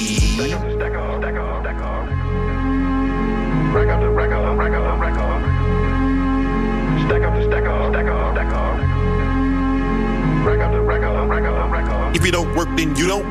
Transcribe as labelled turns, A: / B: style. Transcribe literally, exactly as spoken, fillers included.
A: Stack up, stack up, stack up, stack up. Rack up, rack up, rack up, rack up. Stack up, stack up, stack up, stack up. Rack up, rack up, rack up, rack up.
B: If you don't work, then you don't